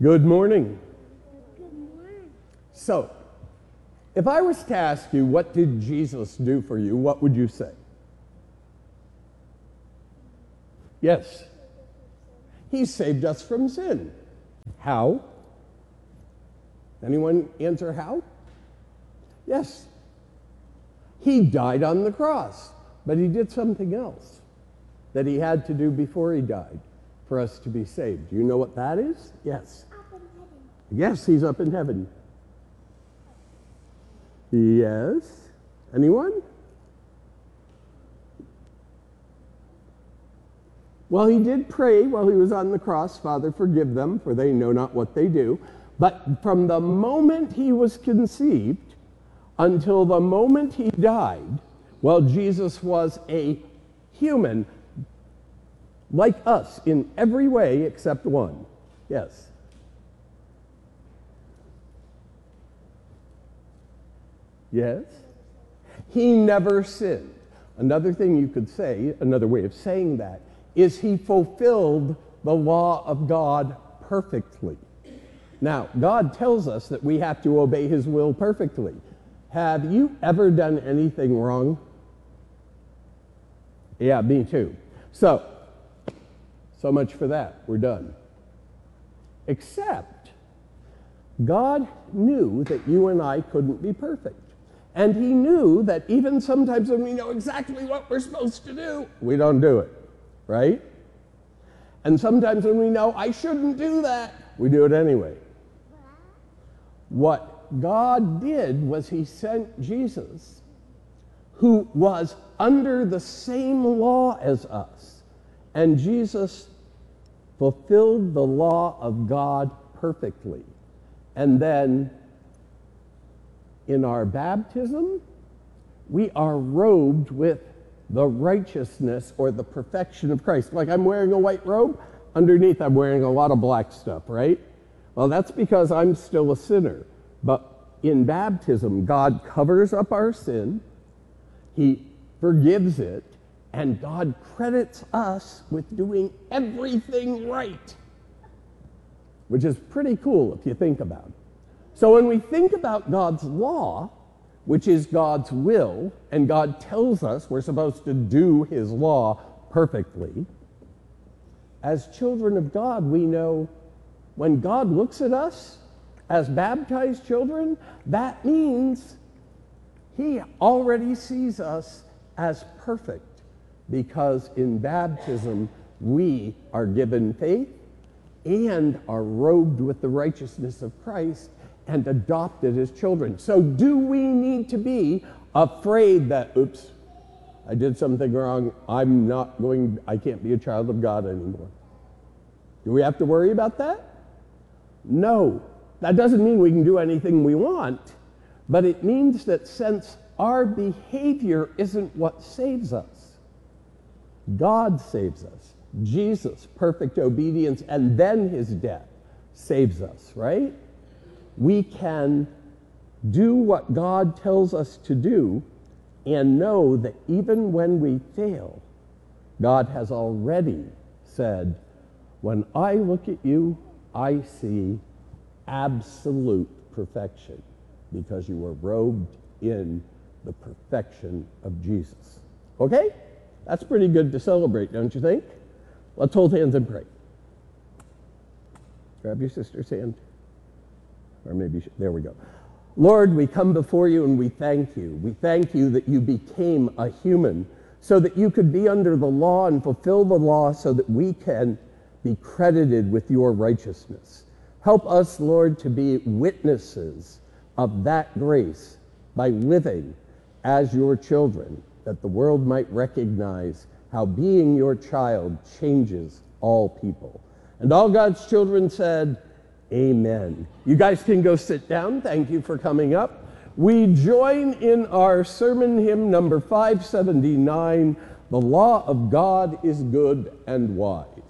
Good morning. Good morning. So, if I was to ask you, what did Jesus do for you, what would you say? Yes. He saved us from sin. How? Anyone answer how? Yes. He died on the cross, but he did something else that he had to do before he died for us to be saved. Do you know what that is? Yes. Up in heaven. Yes, he's up in heaven. Yes. Anyone? Well, he did pray while he was on the cross, Father, forgive them, for they know not what they do. But from the moment he was conceived until the moment he died, well, Jesus was a human like us in every way except one. Yes. Yes. He never sinned. Another thing you could say, another way of saying that, is he fulfilled the law of God perfectly. Now, God tells us that we have to obey his will perfectly. Have you ever done anything wrong? Yeah, me too. So much for that. We're done. Except, God knew that you and I couldn't be perfect. And he knew that even sometimes when we know exactly what we're supposed to do, we don't do it, right? And sometimes when we know I shouldn't do that, we do it anyway. What God did was he sent Jesus, who was under the same law as us. And Jesus fulfilled the law of God perfectly. And then in our baptism, we are robed with the righteousness or the perfection of Christ. Like I'm wearing a white robe, underneath I'm wearing a lot of black stuff, right? Well, that's because I'm still a sinner. But in baptism, God covers up our sin, he forgives it, and God credits us with doing everything right, which is pretty cool if you think about it. So when we think about God's law, which is God's will, and God tells us we're supposed to do his law perfectly, as children of God, we know when God looks at us as baptized children, that means he already sees us as perfect, because in baptism we are given faith and are robed with the righteousness of Christ and adopted as children. So do we need to be afraid that, oops, I did something wrong, I can't be a child of God anymore? Do we have to worry about that? No. That doesn't mean we can do anything we want, but it means that since our behavior isn't what saves us, God saves us. Jesus, perfect obedience, and then his death saves us, right? We can do what God tells us to do and know that even when we fail, God has already said, when I look at you, I see absolute perfection because you were robed in the perfection of Jesus. Okay? That's pretty good to celebrate, don't you think? Let's hold hands and pray. Grab your sister's hand. Or maybe, there we go. Lord, we come before you and we thank you. We thank you that you became a human so that you could be under the law and fulfill the law so that we can be credited with your righteousness. Help us, Lord, to be witnesses of that grace by living as your children, that the world might recognize how being your child changes all people. And all God's children said, amen. You guys can go sit down. Thank you for coming up. We join in our sermon hymn number 579, The Law of God is Good and Wise.